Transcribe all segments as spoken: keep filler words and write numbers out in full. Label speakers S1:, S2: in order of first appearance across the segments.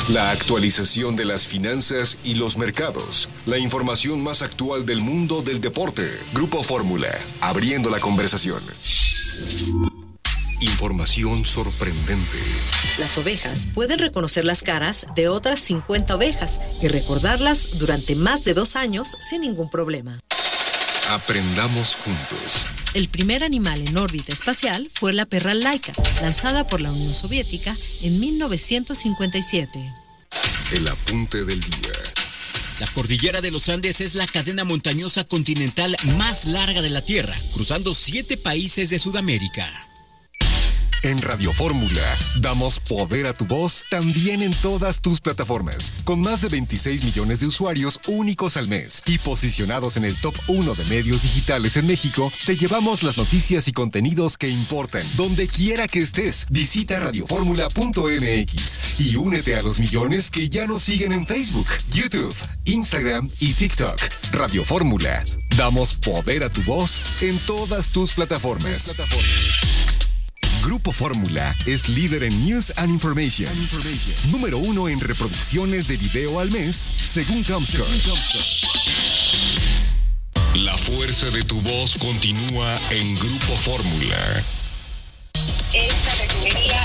S1: La actualización de las finanzas y los mercados. La información más actual del mundo del deporte. Grupo Fórmula, abriendo la conversación. Información sorprendente.
S2: Las ovejas pueden reconocer las caras de otras cincuenta ovejas y recordarlas durante más de dos años sin ningún problema.
S1: Aprendamos juntos.
S2: El primer animal en órbita espacial fue la perra Laika, lanzada por la Unión Soviética en mil novecientos cincuenta y siete.
S1: El apunte del día.
S3: La cordillera de los Andes es la cadena montañosa continental más larga de la Tierra, cruzando siete países de Sudamérica.
S1: En Radio Fórmula, damos poder a tu voz también en todas tus plataformas, con más de veintiséis millones de usuarios únicos al mes y posicionados en el top uno de medios digitales en México. Te llevamos las noticias y contenidos que importan, donde quiera que estés. Visita radio fórmula punto m x y únete a los millones que ya nos siguen en Facebook, YouTube, Instagram y TikTok. Radio Fórmula, damos poder a tu voz en todas tus plataformas. Grupo Fórmula es líder en News and Information. Número uno en reproducciones de video al mes, según Comscore. La fuerza de tu voz continúa en Grupo Fórmula.
S4: Esta refinería...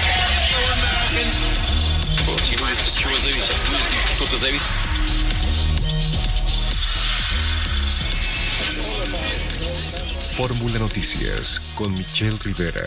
S1: Fórmula Noticias con Michelle Rivera.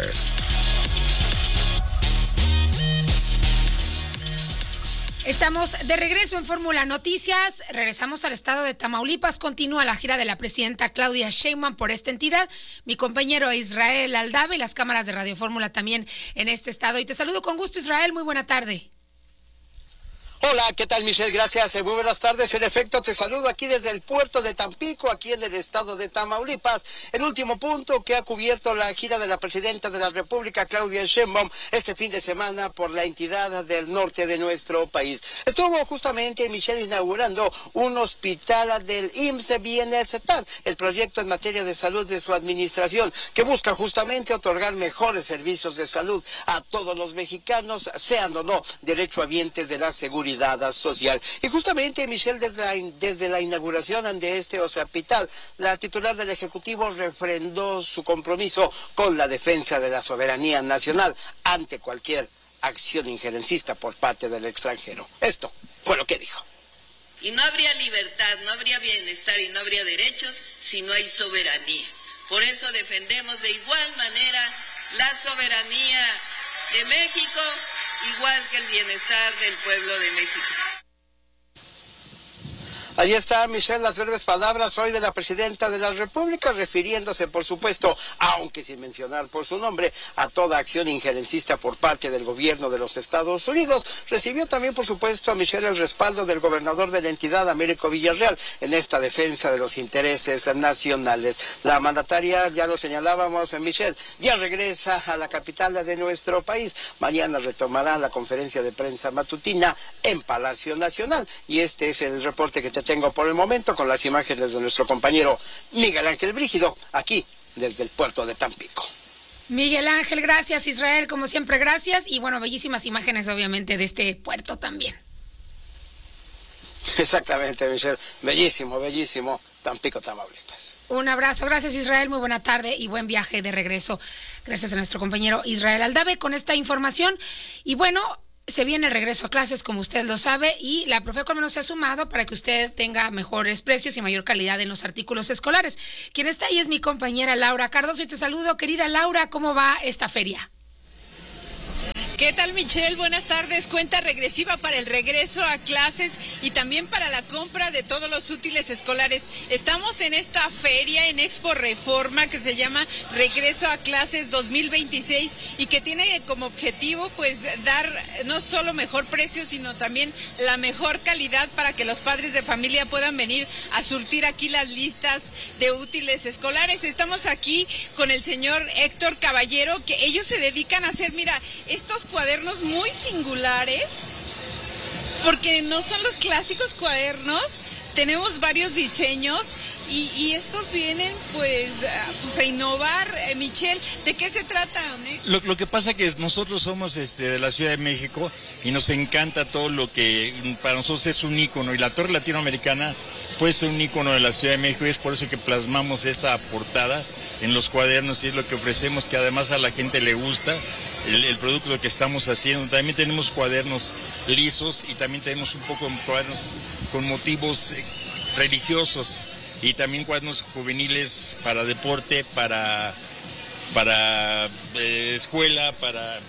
S5: Estamos de regreso en Fórmula Noticias. Regresamos al estado de Tamaulipas. Continúa la gira de la presidenta Claudia Sheinbaum por esta entidad. Mi compañero Israel Aldave y las cámaras de Radio Fórmula también en este estado. Y te saludo con gusto, Israel. Muy buena tarde.
S6: Hola, ¿qué tal, Michelle? Gracias, muy buenas tardes. En efecto, te saludo aquí desde el puerto de Tampico, aquí en el estado de Tamaulipas. El último punto que ha cubierto la gira de la presidenta de la República, Claudia Sheinbaum, este fin de semana por la entidad del norte de nuestro país. Estuvo justamente, Michelle, inaugurando un hospital del I M S S Bienestar, el proyecto en materia de salud de su administración, que busca justamente otorgar mejores servicios de salud a todos los mexicanos, sean o no derechohabientes de la seguridad social. Y justamente, Michelle, desde la, desde la inauguración de este hospital, la titular del Ejecutivo refrendó su compromiso con la defensa de la soberanía nacional ante cualquier acción injerencista por parte del extranjero. Esto fue lo que dijo.
S7: Y no habría libertad, no habría bienestar y no habría derechos si no hay soberanía. Por eso defendemos de igual manera la soberanía de México, igual que el bienestar del pueblo de México.
S6: Ahí está, Michelle, las breves palabras hoy de la presidenta de la República, refiriéndose, por supuesto, aunque sin mencionar por su nombre, a toda acción injerencista por parte del gobierno de los Estados Unidos. Recibió también, por supuesto, a Michelle el respaldo del gobernador de la entidad, Américo Villarreal, en esta defensa de los intereses nacionales. La mandataria, ya lo señalábamos, Michelle, ya regresa a la capital de nuestro país. Mañana retomará la conferencia de prensa matutina en Palacio Nacional. Y este es el reporte que te tengo por el momento, con las imágenes de nuestro compañero Miguel Ángel Brígido, aquí desde el puerto de Tampico.
S5: Miguel Ángel, gracias. Israel, como siempre, gracias. Y bueno, bellísimas imágenes, obviamente, de este puerto también.
S6: Exactamente, Michelle. Bellísimo, bellísimo. Tampico, Tamaulipas.
S5: Un abrazo, gracias, Israel, muy buena tarde y buen viaje de regreso. Gracias a nuestro compañero Israel Aldave con esta información. Y bueno, se viene el regreso a clases, como usted lo sabe, y la Profeco al menos se ha sumado para que usted tenga mejores precios y mayor calidad en los artículos escolares. Quien está ahí es mi compañera Laura Cardoso, y te saludo, querida Laura, ¿cómo va esta feria?
S8: ¿Qué tal, Michelle? Buenas tardes. Cuenta regresiva para el regreso a clases y también para la compra de todos los útiles escolares. Estamos en esta feria en Expo Reforma que se llama Regreso a Clases dos mil veintiséis y que tiene como objetivo pues dar no solo mejor precio, sino también la mejor calidad para que los padres de familia puedan venir a surtir aquí las listas de útiles escolares. Estamos aquí con el señor Héctor Caballero, que ellos se dedican a hacer, mira, estos cuadernos muy singulares, porque no son los clásicos cuadernos, tenemos varios diseños y, y estos vienen pues, pues a innovar. Eh, Michelle, ¿de qué se trata? ¿Eh?
S9: Lo, lo que pasa que nosotros somos este, de la Ciudad de México y nos encanta todo lo que para nosotros es un ícono, y la Torre Latinoamericana puede ser un ícono de la Ciudad de México, y es por eso que plasmamos esa portada en los cuadernos, y es lo que ofrecemos, que además a la gente le gusta el, el producto que estamos haciendo. También tenemos cuadernos lisos y también tenemos un poco de cuadernos con motivos religiosos, y también cuadernos juveniles para deporte, para, para eh, escuela, para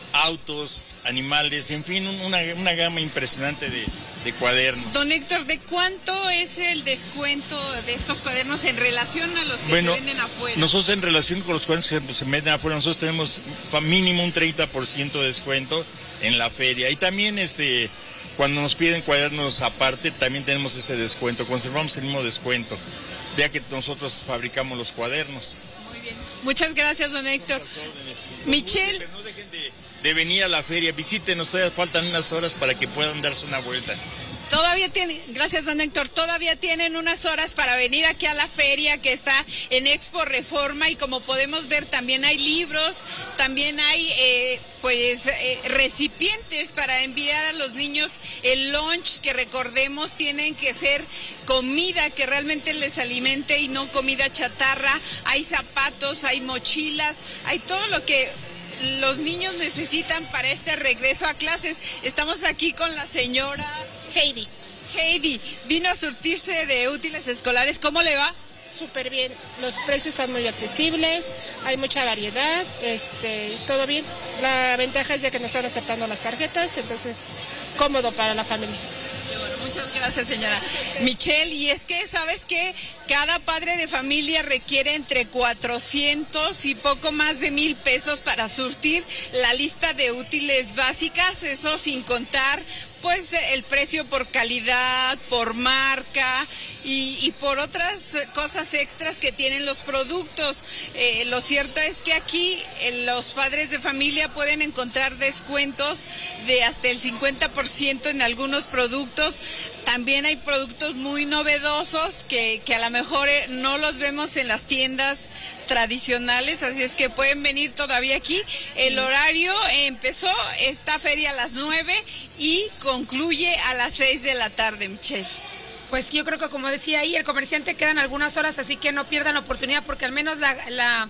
S9: autos, animales, en fin, una, una gama impresionante de, de cuadernos.
S8: Don Héctor, ¿de cuánto es el descuento de estos cuadernos en relación a los que
S9: bueno,
S8: se venden afuera?
S9: Nosotros en relación con los cuadernos que se venden afuera, nosotros tenemos mínimo un treinta por ciento de descuento en la feria, y también este... cuando nos piden cuadernos aparte, también tenemos ese descuento, conservamos el mismo descuento, ya que nosotros fabricamos los cuadernos.
S8: Muy bien. Muchas gracias, don Héctor. Michelle.
S9: No dejen de, de venir a la feria, visítenos, todavía faltan unas horas para que puedan darse una vuelta.
S8: Todavía tienen, gracias don Héctor, todavía tienen unas horas para venir aquí a la feria que está en Expo Reforma, y como podemos ver también hay libros, también hay eh, pues eh, recipientes para enviar a los niños el lunch, que recordemos tienen que ser comida que realmente les alimente y no comida chatarra. Hay zapatos, hay mochilas, hay todo lo que los niños necesitan para este regreso a clases. Estamos aquí con la señora
S10: Heidi.
S8: Heidi, vino a surtirse de útiles escolares. ¿Cómo le va?
S10: Súper bien. Los precios son muy accesibles, hay mucha variedad, este, todo bien. La ventaja es de que no están aceptando las tarjetas, entonces cómodo para la familia.
S8: Bueno, muchas gracias, señora Michelle. Y es que, ¿sabes qué? Cada padre de familia requiere entre cuatrocientos y poco más de mil pesos para surtir la lista de útiles básicas, eso sin contar pues el precio por calidad, por marca y, y por otras cosas extras que tienen los productos. Eh, lo cierto es que aquí eh, los padres de familia pueden encontrar descuentos de hasta el cincuenta por ciento en algunos productos. También hay productos muy novedosos que, que a lo mejor eh, no los vemos en las tiendas tradicionales, así es que pueden venir todavía aquí. El horario empezó esta feria a las nueve y concluye a las seis de la tarde, Michelle.
S5: Pues yo creo que, como decía ahí, el comerciante quedan algunas horas, así que no pierdan la oportunidad, porque al menos la, la,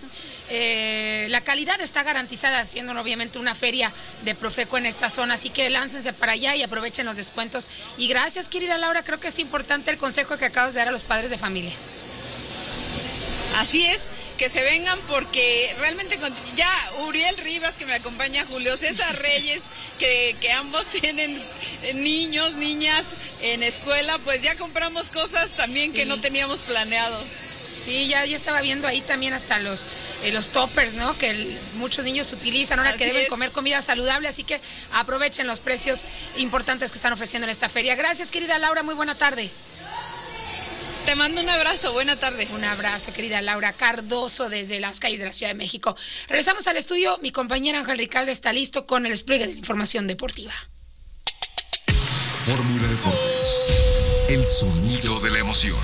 S5: eh, la calidad está garantizada, siendo obviamente una feria de Profeco en esta zona, así que láncense para allá y aprovechen los descuentos. Y gracias, querida Laura, creo que es importante el consejo que acabas de dar a los padres de familia.
S8: Así es, que se vengan, porque realmente ya Uriel Rivas, que me acompaña, Julio César Reyes, que, que ambos tienen niños, niñas en escuela, pues ya compramos cosas también que sí. no teníamos planeado.
S5: Sí, ya, ya estaba viendo ahí también hasta los, eh, los toppers, ¿no? Que el, muchos niños utilizan ahora, así que deben es. comer comida saludable, así que aprovechen los precios importantes que están ofreciendo en esta feria. Gracias, querida Laura, muy buena tarde.
S8: Te mando un abrazo, buena tarde.
S5: Un abrazo, querida Laura Cardoso, desde las calles de la Ciudad de México. Regresamos al estudio, mi compañera Ángel Ricalde está listo con el despliegue de la información deportiva.
S1: Fórmula Deportes, el sonido de la emoción.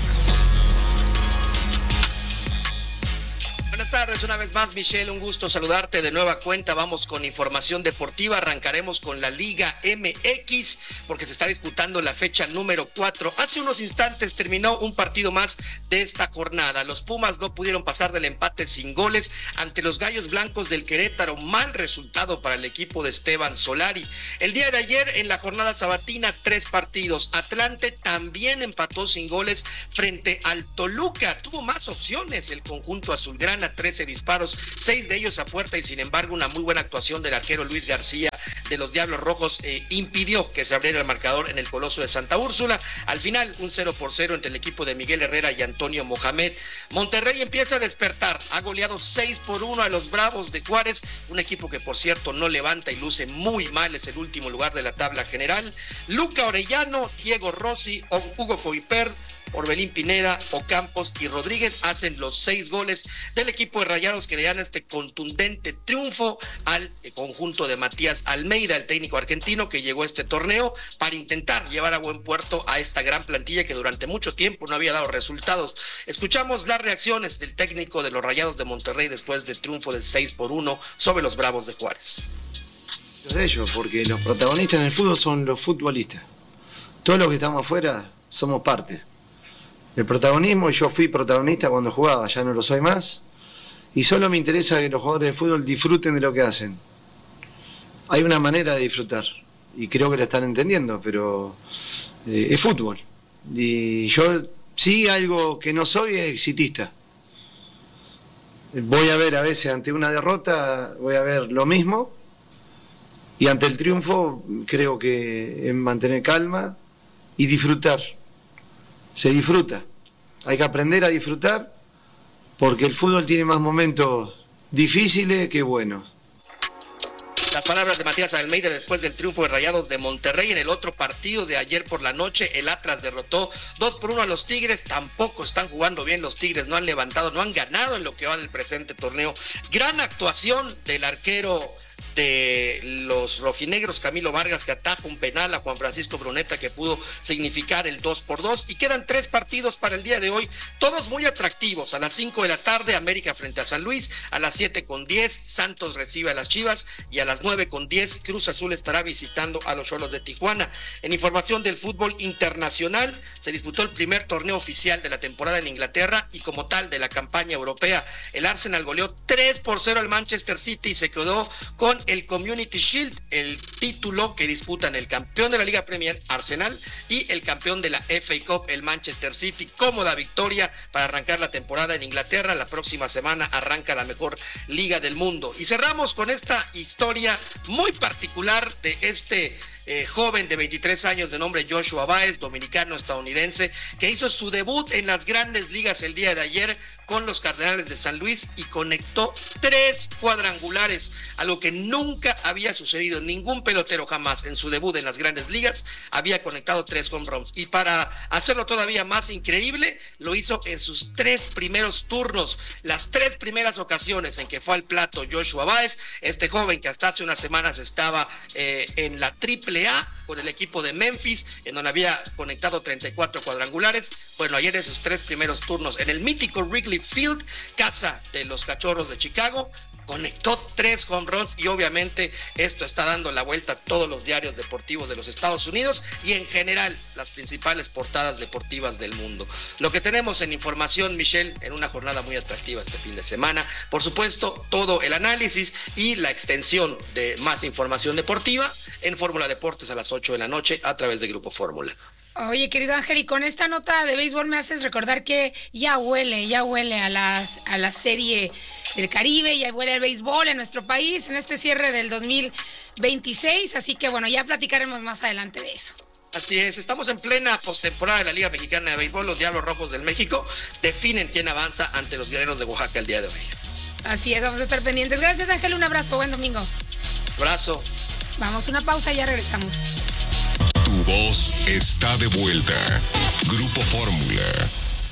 S6: Buenas tardes, una vez más, Michelle, un gusto saludarte de nueva cuenta. Vamos con información deportiva, arrancaremos con la Liga M X, porque se está disputando la fecha número cuatro. Hace unos instantes terminó un partido más de esta jornada. Los Pumas no pudieron pasar del empate sin goles ante los Gallos Blancos del Querétaro, mal resultado para el equipo de Esteban Solari. El día de ayer, en la jornada sabatina, tres partidos. Atlante también empató sin goles frente al Toluca. Tuvo más opciones el conjunto azulgrana, trece disparos, seis de ellos a puerta, y sin embargo una muy buena actuación del arquero Luis García de los Diablos Rojos eh, impidió que se abriera el marcador en el Coloso de Santa Úrsula. Al final, un cero por cero entre el equipo de Miguel Herrera y Antonio Mohamed. Monterrey empieza a despertar, ha goleado seis por uno a los Bravos de Juárez, un equipo que por cierto no levanta y luce muy mal, es el último lugar de la tabla general. Luca Orellano, Diego Rossi, Hugo Coipert, Orbelín Pineda, Ocampos y Rodríguez hacen los seis goles del equipo de Rayados, que le dan este contundente triunfo al conjunto de Matías Almeida, el técnico argentino que llegó a este torneo para intentar llevar a buen puerto a esta gran plantilla que durante mucho tiempo no había dado resultados. Escuchamos las reacciones del técnico de los Rayados de Monterrey después del triunfo del seis por uno sobre los Bravos de Juárez.
S11: De ellos, porque los protagonistas en el fútbol son los futbolistas. Todos los que estamos afuera somos parte. El protagonismo, yo fui protagonista cuando jugaba, ya no lo soy más. Y solo me interesa que los jugadores de fútbol disfruten de lo que hacen. Hay una manera de disfrutar, y creo que la están entendiendo, pero eh, es fútbol. Y yo sí, algo que no soy es exitista. Voy a ver a veces ante una derrota, voy a ver lo mismo, y ante el triunfo creo que es mantener calma y disfrutar. Se disfruta, hay que aprender a disfrutar, porque el fútbol tiene más momentos difíciles que buenos.
S6: Las palabras de Matías Almeida después del triunfo de Rayados de Monterrey. En el otro partido de ayer por la noche, el Atlas derrotó dos por uno a los Tigres. Tampoco están jugando bien los Tigres, no han levantado, no han ganado en lo que va del presente torneo. Gran actuación del arquero de los rojinegros, Camilo Vargas, que ataja un penal a Juan Francisco Bruneta que pudo significar el dos por dos, y quedan tres partidos para el día de hoy, todos muy atractivos. A las cinco de la tarde, América frente a San Luis, a las siete con diez, Santos recibe a las Chivas, y a las nueve con diez, Cruz Azul estará visitando a los Xolos de Tijuana. En información del fútbol internacional, se disputó el primer torneo oficial de la temporada en Inglaterra y como tal de la campaña europea. El Arsenal goleó tres por cero al Manchester City y se quedó con el Community Shield, el título que disputan el campeón de la Liga Premier, Arsenal, y el campeón de la F A Cup, el Manchester City. Cómoda victoria para arrancar la temporada en Inglaterra. La próxima semana arranca la mejor liga del mundo. Y cerramos con esta historia muy particular de este Eh, joven de veintitrés años de nombre Joshua Báez, dominicano-estadounidense, que hizo su debut en las grandes ligas el día de ayer con los Cardenales de San Luis y conectó tres cuadrangulares, algo que nunca había sucedido. Ningún pelotero jamás en su debut en las grandes ligas había conectado tres home runs, y para hacerlo todavía más increíble, lo hizo en sus tres primeros turnos. Las tres primeras ocasiones en que fue al plato Joshua Báez, este joven que hasta hace unas semanas estaba eh, en la triple A con el equipo de Memphis, en donde había conectado treinta y cuatro cuadrangulares. Bueno, ayer en sus tres primeros turnos en el mítico Wrigley Field, casa de los Cachorros de Chicago, conectó tres home runs, y obviamente esto está dando la vuelta a todos los diarios deportivos de los Estados Unidos y en general las principales portadas deportivas del mundo. Lo que tenemos en información, Michelle, en una jornada muy atractiva este fin de semana. Por supuesto, todo el análisis y la extensión de más información deportiva en Fórmula Deportes a las ocho de la noche a través de Grupo Fórmula.
S5: Oye, querido Ángel, y con esta nota de béisbol me haces recordar que ya huele, ya huele a las a la serie del Caribe, ya huele al béisbol en nuestro país en este cierre del dos mil veintiséis, así que bueno, ya platicaremos más adelante de eso.
S6: Así es, estamos en plena postemporada de la Liga Mexicana de Béisbol. Los Diablos Rojos del México definen quién avanza ante los Guerreros de Oaxaca el día de hoy.
S5: Así es, vamos a estar pendientes. Gracias, Ángel, un abrazo, buen domingo.
S6: Abrazo.
S5: Vamos, una pausa y ya regresamos.
S1: Tu voz está de vuelta. Grupo Fórmula.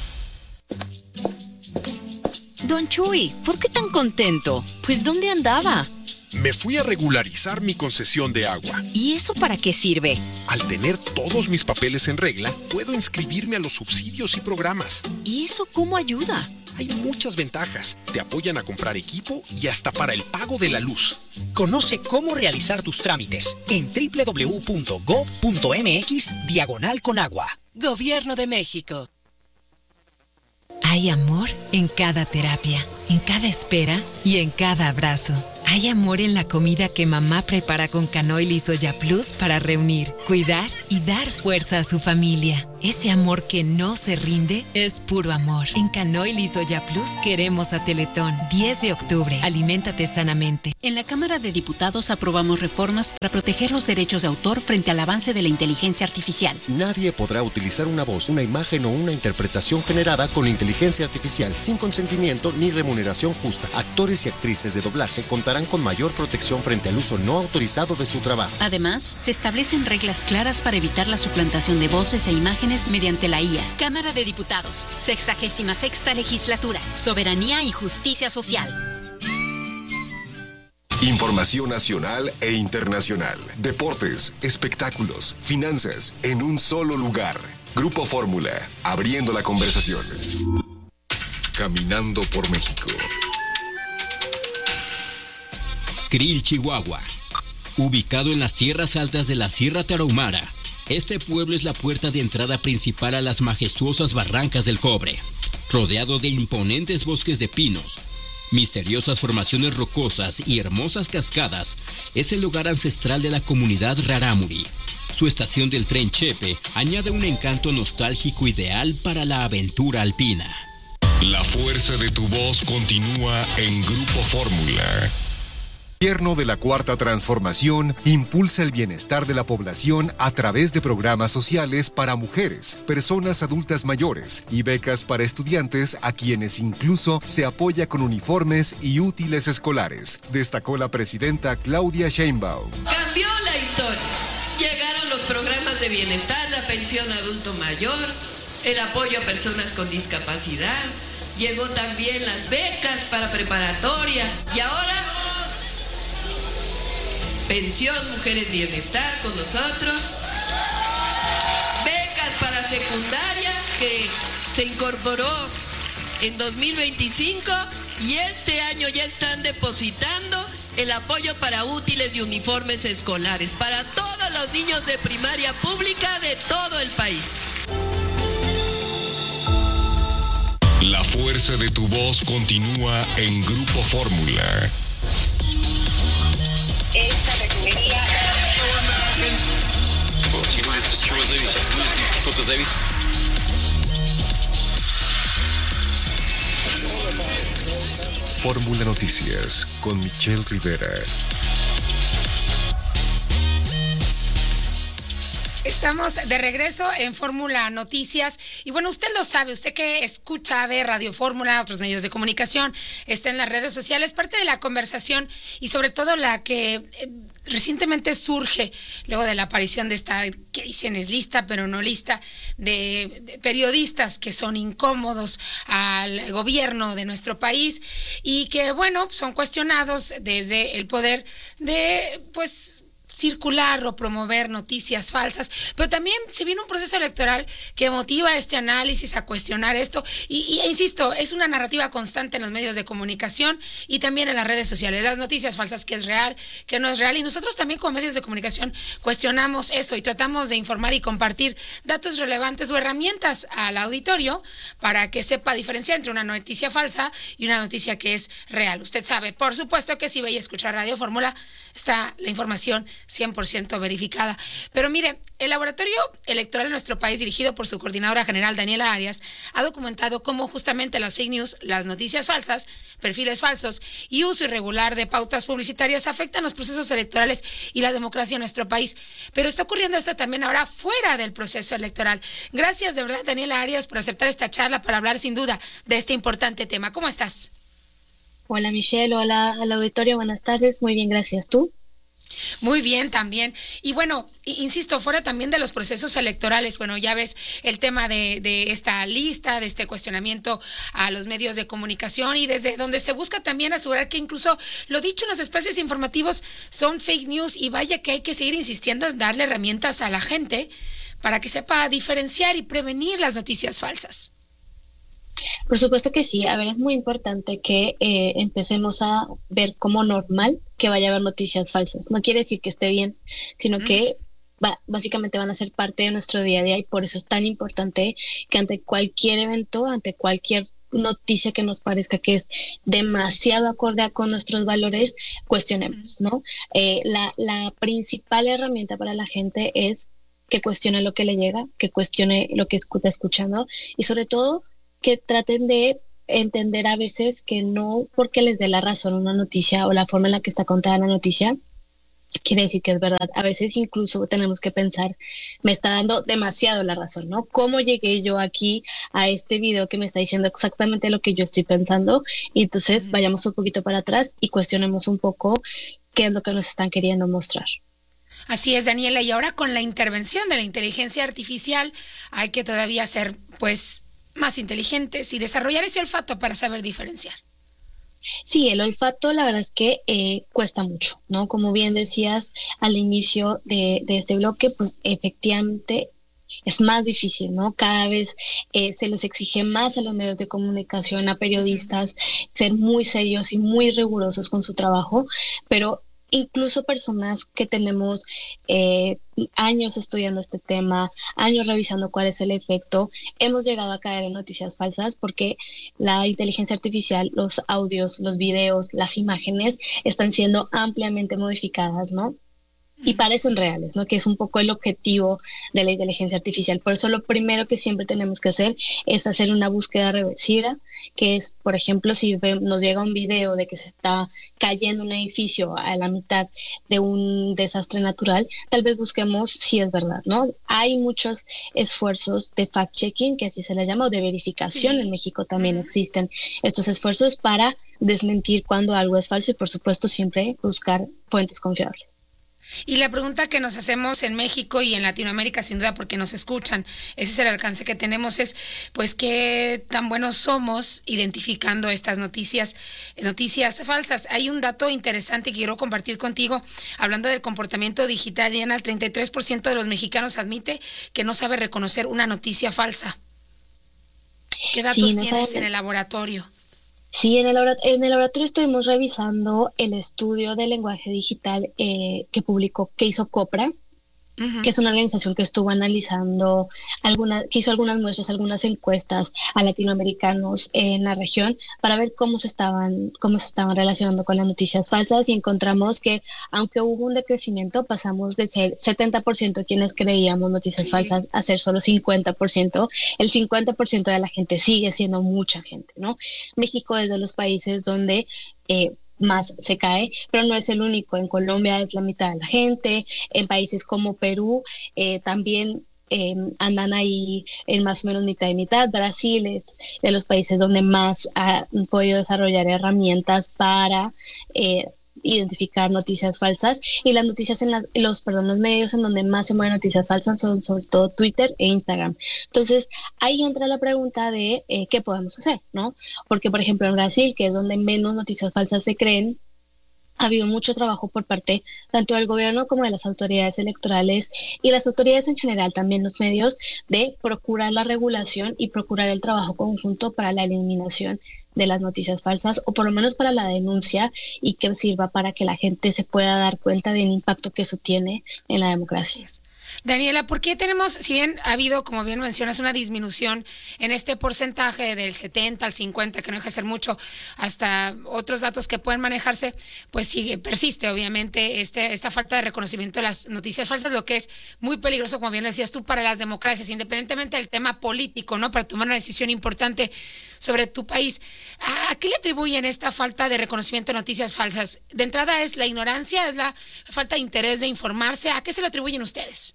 S12: Don Chuy, ¿por qué tan contento? Pues ¿dónde andaba?
S13: Me fui a regularizar mi concesión de agua.
S12: ¿Y eso para qué sirve?
S13: Al tener todos mis papeles en regla, puedo inscribirme a los subsidios y programas.
S12: ¿Y eso cómo ayuda?
S13: Hay muchas ventajas. Te apoyan a comprar equipo y hasta para el pago de la luz.
S14: Conoce cómo realizar tus trámites en doble u doble u doble u punto gob punto eme equis diagonal con agua.
S15: Gobierno de México.
S16: Hay amor en cada terapia, en cada espera y en cada abrazo. Hay amor en la comida que mamá prepara con Canoil y Soya Plus para reunir, cuidar y dar fuerza a su familia. Ese amor que no se rinde es puro amor. En Canoil y Soya Plus queremos a Teletón. diez de octubre. Aliméntate sanamente.
S17: En la Cámara de Diputados aprobamos reformas para proteger los derechos de autor frente al avance de la inteligencia artificial.
S18: Nadie podrá utilizar una voz, una imagen o una interpretación generada con inteligencia artificial sin consentimiento ni remuneración justa. Actores y actrices de doblaje contarán con mayor protección frente al uso no autorizado de su trabajo.
S17: Además, se establecen reglas claras para evitar la suplantación de voces e imágenes elecciones mediante la I A. Cámara de Diputados, sexagésima sexta legislatura, soberanía y justicia social.
S1: Información nacional e internacional, deportes, espectáculos, finanzas, en un solo lugar. Grupo Fórmula, abriendo la conversación. Caminando por México.
S3: Krill, Chihuahua. Ubicado en las tierras altas de la Sierra Tarahumara, este pueblo es la puerta de entrada principal a las majestuosas barrancas del Cobre, rodeado de imponentes bosques de pinos, misteriosas formaciones rocosas y hermosas cascadas. Es el lugar ancestral de la comunidad Rarámuri. Su estación del tren Chepe añade un encanto nostálgico ideal para la aventura alpina.
S1: La fuerza de tu voz continúa en Grupo Fórmula. El gobierno de la Cuarta Transformación impulsa el bienestar de la población a través de programas sociales para mujeres, personas adultas mayores y becas para estudiantes, a quienes incluso se apoya con uniformes y útiles escolares, destacó la presidenta Claudia Sheinbaum.
S7: Cambió la historia. Llegaron los programas de bienestar, la pensión adulto mayor, el apoyo a personas con discapacidad, llegó también las becas para preparatoria y ahora pensión Mujeres Bienestar con nosotros, becas para secundaria que se incorporó en dos mil veinticinco y este año ya están depositando el apoyo para útiles y uniformes escolares para todos los niños de primaria pública de todo el país.
S1: La fuerza de tu voz continúa en Grupo Fórmula.
S4: Esta refinería.
S1: Fórmula Noticias con Michelle Rivera.
S5: Estamos de regreso en Fórmula Noticias y bueno, usted lo sabe, usted que escucha, ve Radio Fórmula, otros medios de comunicación, está en las redes sociales, parte de la conversación y sobre todo la que eh, recientemente surge luego de la aparición de esta, que dicen es lista pero no lista, de, de periodistas que son incómodos al gobierno de nuestro país y que bueno, son cuestionados desde el poder de pues circular o promover noticias falsas, pero también se viene un proceso electoral que motiva este análisis a cuestionar esto y, y e insisto, es una narrativa constante en los medios de comunicación y también en las redes sociales, las noticias falsas, que es real, que no es real, y nosotros también como medios de comunicación cuestionamos eso y tratamos de informar y compartir datos relevantes o herramientas al auditorio para que sepa diferenciar entre una noticia falsa y una noticia que es real. Usted sabe, por supuesto que si ve y escucha Radio Fórmula, está la información cien por ciento verificada. Pero mire, el laboratorio electoral en nuestro país, dirigido por su coordinadora general, Daniela Arias, ha documentado cómo justamente las fake news, las noticias falsas, perfiles falsos y uso irregular de pautas publicitarias afectan los procesos electorales y la democracia en nuestro país. Pero está ocurriendo esto también ahora fuera del proceso electoral. Gracias de verdad, Daniela Arias, por aceptar esta charla para hablar sin duda de este importante tema. ¿Cómo estás?
S19: Hola Michelle, hola al auditorio, buenas tardes, muy bien, gracias. ¿Tú?
S5: Muy bien también. Y bueno, insisto, fuera también de los procesos electorales, bueno, ya ves el tema de, de esta lista, de este cuestionamiento a los medios de comunicación y desde donde se busca también asegurar que incluso lo dicho en los espacios informativos son fake news y vaya que hay que seguir insistiendo en darle herramientas a la gente para que sepa diferenciar y prevenir las noticias falsas.
S19: Por supuesto que sí. A ver, es muy importante que eh, empecemos a ver como normal que vaya a haber noticias falsas. No quiere decir que esté bien, sino mm. que va, básicamente van a ser parte de nuestro día a día y por eso es tan importante que ante cualquier evento, ante cualquier noticia que nos parezca que es demasiado acorde con nuestros valores, cuestionemos, ¿no? Eh, la, la principal herramienta para la gente es que cuestione lo que le llega, que cuestione lo que está escuchando y sobre todo que traten de entender a veces que no porque les dé la razón una noticia o la forma en la que está contada la noticia, quiere decir que es verdad. A veces incluso tenemos que pensar, me está dando demasiado la razón, ¿no? ¿Cómo llegué yo aquí a este video que me está diciendo exactamente lo que yo estoy pensando? Y entonces vayamos un poquito para atrás y cuestionemos un poco qué es lo que nos están queriendo mostrar.
S5: Así es, Daniela, y ahora con la intervención de la inteligencia artificial hay que todavía ser, pues, más inteligentes y desarrollar ese olfato para saber diferenciar.
S19: Sí, el olfato la verdad es que eh, cuesta mucho, ¿no? Como bien decías al inicio de, de este bloque, pues efectivamente es más difícil, ¿no? Cada vez eh, se les exige más a los medios de comunicación, a periodistas, ser muy serios y muy rigurosos con su trabajo, pero incluso personas que tenemos eh, años estudiando este tema, años revisando cuál es el efecto, hemos llegado a caer en noticias falsas porque la inteligencia artificial, los audios, los videos, las imágenes están siendo ampliamente modificadas, ¿no? Y parecen reales, ¿no? Que es un poco el objetivo de la inteligencia artificial. Por eso lo primero que siempre tenemos que hacer es hacer una búsqueda reversiva, que es, por ejemplo, si ve, nos llega un video de que se está cayendo un edificio a la mitad de un desastre natural, tal vez busquemos si es verdad, ¿no? Hay muchos esfuerzos de fact-checking, que así se le llama, o de verificación. Sí. En México también uh-huh. existen estos esfuerzos para desmentir cuando algo es falso y, por supuesto, siempre buscar fuentes confiables.
S5: Y la pregunta que nos hacemos en México y en Latinoamérica, sin duda, porque nos escuchan, ese es el alcance que tenemos, es pues qué tan buenos somos identificando estas noticias, noticias falsas. Hay un dato interesante que quiero compartir contigo, hablando del comportamiento digital. Diana, el treinta y tres por ciento de los mexicanos admite que no sabe reconocer una noticia falsa. ¿Qué datos sí, no tienes sabe... en el laboratorio?
S19: Sí, en el, en el laboratorio estuvimos revisando el estudio de lenguaje digital eh, que publicó, que hizo Copra, uh-huh. que es una organización que estuvo analizando, alguna, que hizo algunas muestras, algunas encuestas a latinoamericanos en la región para ver cómo se estaban, cómo se estaban relacionando con las noticias falsas, y encontramos que aunque hubo un decrecimiento, pasamos de ser setenta por ciento quienes creíamos noticias sí. falsas a ser solo cincuenta por ciento. El cincuenta por ciento de la gente sigue siendo mucha gente, ¿no? México es de los países donde eh, más se cae, pero no es el único. En Colombia es la mitad de la gente, en países como Perú eh, también eh, andan ahí en más o menos mitad y mitad. Brasil es de los países donde más ha podido desarrollar herramientas para eh, identificar noticias falsas, y las noticias en la, los perdón los medios en donde más se mueven noticias falsas son sobre todo Twitter e Instagram. Entonces ahí entra la pregunta de eh, qué podemos hacer, ¿no? Porque por ejemplo en Brasil, que es donde menos noticias falsas se creen, ha habido mucho trabajo por parte tanto del gobierno como de las autoridades electorales y las autoridades en general, también los medios, de procurar la regulación y procurar el trabajo conjunto para la eliminación de las noticias falsas, o por lo menos para la denuncia, y que sirva para que la gente se pueda dar cuenta del impacto que eso tiene en la democracia.
S5: Daniela, ¿por qué tenemos, si bien ha habido, como bien mencionas, una disminución en este porcentaje del setenta al cincuenta, que no deja de ser mucho, hasta otros datos que pueden manejarse, pues sigue, persiste obviamente este, esta falta de reconocimiento de las noticias falsas, lo que es muy peligroso, como bien decías tú, para las democracias, independientemente del tema político, ¿no? Para tomar una decisión importante sobre tu país. ¿A qué le atribuyen esta falta de reconocimiento de noticias falsas? De entrada, ¿es la ignorancia? ¿Es la falta de interés de informarse? ¿A qué se lo atribuyen ustedes?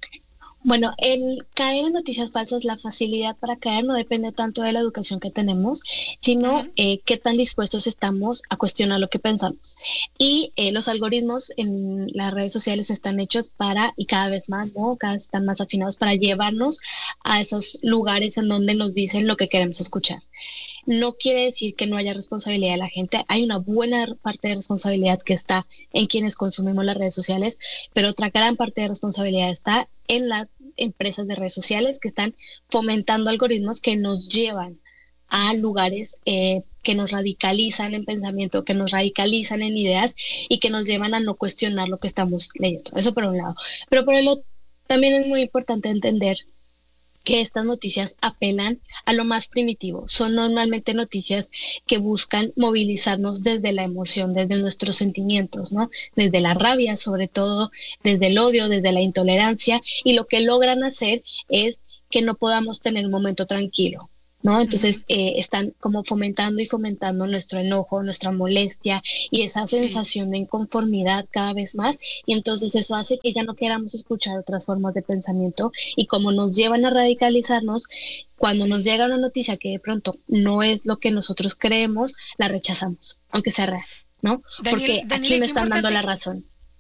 S19: Bueno, el caer en noticias falsas, la facilidad para caer no depende tanto de la educación que tenemos, sino uh-huh. eh, qué tan dispuestos estamos a cuestionar lo que pensamos. Y eh, los algoritmos en las redes sociales están hechos para, y cada vez más, ¿no? Cada vez están más afinados para llevarnos a esos lugares en donde nos dicen lo que queremos escuchar. No quiere decir que no haya responsabilidad de la gente. Hay una buena parte de responsabilidad que está en quienes consumimos las redes sociales, pero otra gran parte de responsabilidad está en las empresas de redes sociales que están fomentando algoritmos que nos llevan a lugares eh, que nos radicalizan en pensamiento, que nos radicalizan en ideas y que nos llevan a no cuestionar lo que estamos leyendo. Eso por un lado. Pero por el otro, también es muy importante entender que estas noticias apelan a lo más primitivo. Son normalmente noticias que buscan movilizarnos desde la emoción, desde nuestros sentimientos, ¿no? Desde la rabia, sobre todo, desde el odio, desde la intolerancia, y lo que logran hacer es que no podamos tener un momento tranquilo, ¿no? Entonces eh, están como fomentando y fomentando nuestro enojo, nuestra molestia y esa sí. sensación de inconformidad cada vez más, y entonces eso hace que ya no queramos escuchar otras formas de pensamiento, y como nos llevan a radicalizarnos, cuando sí. nos llega una noticia que de pronto no es lo que nosotros creemos, la rechazamos, aunque sea real, ¿no?
S5: Daniel,
S19: Porque
S5: Daniel,
S19: aquí me están dando la razón.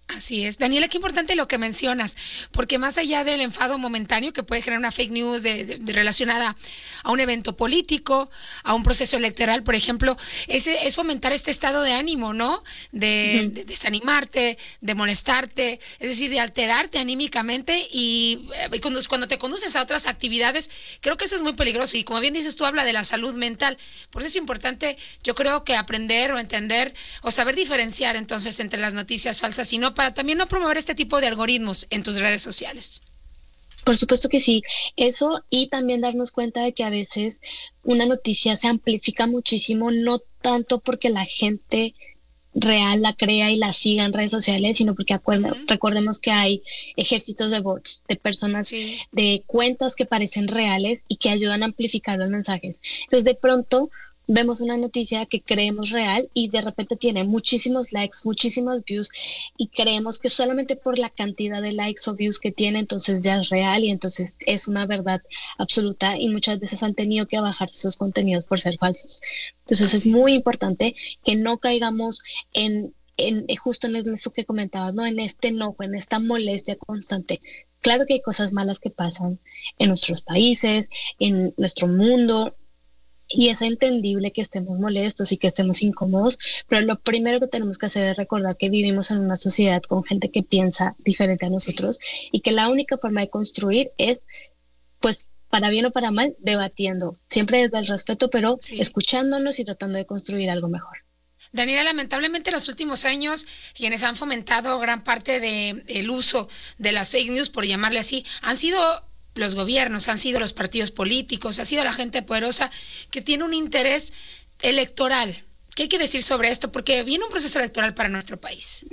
S5: Así es. Daniela, qué importante lo que mencionas, porque más allá del enfado momentáneo que puede generar una fake news de, de, de relacionada a un evento político, a un proceso electoral, por ejemplo, es, es fomentar este estado de ánimo, ¿no? De, uh-huh. de desanimarte, de molestarte, es decir, de alterarte anímicamente y eh, cuando, cuando te conduces a otras actividades, creo que eso es muy peligroso y como bien dices tú, habla de la salud mental. Por eso es importante, yo creo que aprender o entender o saber diferenciar entonces entre las noticias falsas y no, para también no promover este tipo de algoritmos en tus redes sociales.
S19: Por supuesto que sí, eso y también darnos cuenta de que a veces una noticia se amplifica muchísimo, no tanto porque la gente real la crea y la siga en redes sociales, sino porque acuerda, uh-huh. recordemos que hay ejércitos de bots, de personas, sí. de cuentas que parecen reales y que ayudan a amplificar los mensajes. Entonces de pronto vemos una noticia que creemos real y de repente tiene muchísimos likes, muchísimos views y creemos que solamente por la cantidad de likes o views que tiene entonces ya es real y entonces es una verdad absoluta y muchas veces han tenido que bajar sus contenidos por ser falsos. Entonces es muy importante que no caigamos en, en justo en eso que comentabas, ¿no? En este enojo, en esta molestia constante. Claro que hay cosas malas que pasan en nuestros países, en nuestro mundo, y es entendible que estemos molestos y que estemos incómodos, pero lo primero que tenemos que hacer es recordar que vivimos en una sociedad con gente que piensa diferente a nosotros sí. y que la única forma de construir es, pues, para bien o para mal, debatiendo, siempre desde el respeto, pero sí. escuchándonos y tratando de construir algo mejor.
S5: Daniela, lamentablemente en los últimos años quienes han fomentado gran parte del uso de las fake news, por llamarle así, han sido los gobiernos, han sido los partidos políticos, ha sido la gente poderosa que tiene un interés electoral. ¿Qué hay que decir sobre esto? Porque viene un proceso electoral para nuestro país.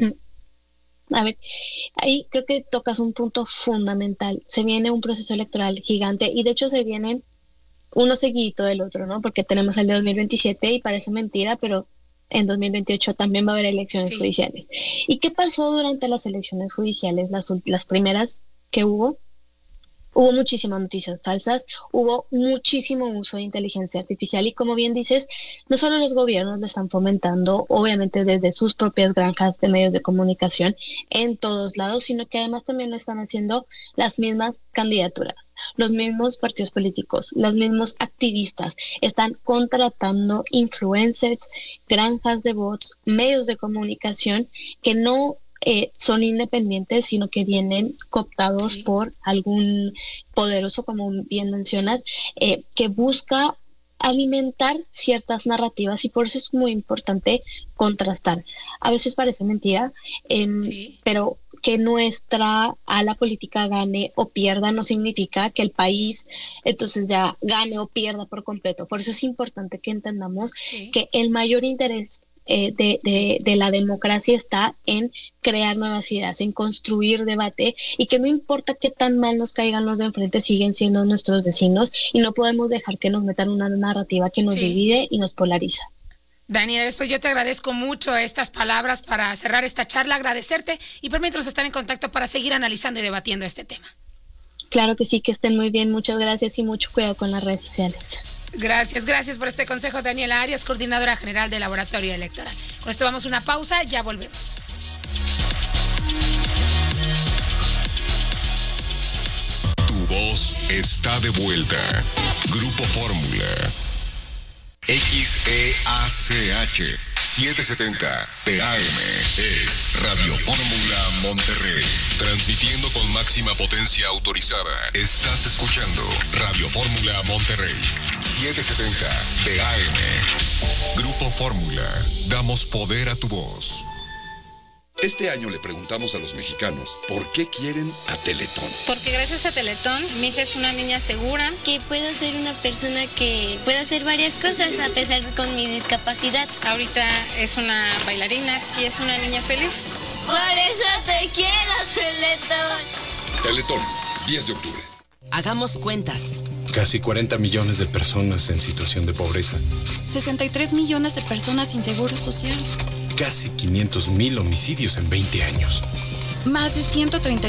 S19: A ver, ahí creo que tocas un punto fundamental. Se viene un proceso electoral gigante y de hecho se vienen uno seguidito del otro, ¿no? Porque tenemos el de dos mil veintisiete y parece mentira, pero en dos mil veintiocho también va a haber elecciones sí. judiciales. ¿Y qué pasó durante las elecciones judiciales, las, las primeras que hubo? Hubo muchísimas noticias falsas, hubo muchísimo uso de inteligencia artificial y como bien dices, no solo los gobiernos lo están fomentando, obviamente desde sus propias granjas de medios de comunicación en todos lados, sino que además también lo están haciendo las mismas candidaturas, los mismos partidos políticos, los mismos activistas, están contratando influencers, granjas de bots, medios de comunicación que no Eh, son independientes, sino que vienen cooptados sí. por algún poderoso, como bien mencionas, eh, que busca alimentar ciertas narrativas y por eso es muy importante contrastar. A veces parece mentira, eh, sí. pero que nuestra ala política gane o pierda no significa que el país entonces ya gane o pierda por completo. Por eso es importante que entendamos sí. que el mayor interés Eh, de, de, de la democracia está en crear nuevas ideas, en construir debate y que no importa qué tan mal nos caigan los de enfrente, siguen siendo nuestros vecinos y no podemos dejar que nos metan una narrativa que nos sí. divide y nos polariza.
S5: Daniela, después yo te agradezco mucho estas palabras para cerrar esta charla, agradecerte y permítanos estar en contacto para seguir analizando y debatiendo este tema.
S19: Claro que sí, que estén muy bien, muchas gracias y mucho cuidado con las redes sociales.
S5: Gracias, gracias por este consejo, Daniela Arias, coordinadora general del Laboratorio Electoral. Con esto vamos a una pausa, ya volvemos.
S1: Tu voz está de vuelta. Grupo Fórmula. X E A C H setecientos setenta T A M es Radio Fórmula Monterrey. Transmitiendo con máxima potencia autorizada. Estás escuchando Radio Fórmula Monterrey. setecientos setenta T A M. Grupo Fórmula. Damos poder a tu voz.
S20: Este año le preguntamos a los mexicanos por qué quieren a Teletón.
S21: Porque gracias a Teletón, mi hija es una niña segura.
S22: Que puedo ser una persona que puede hacer varias cosas a pesar con mi discapacidad.
S21: Ahorita es una bailarina y es una niña feliz.
S22: Por eso te quiero, Teletón.
S20: Teletón, diez de octubre.
S15: Hagamos cuentas.
S23: Casi cuarenta millones de personas en situación de pobreza.
S24: sesenta y tres millones de personas sin seguro social.
S23: Casi quinientos mil homicidios en veinte años.
S24: Más de ciento treinta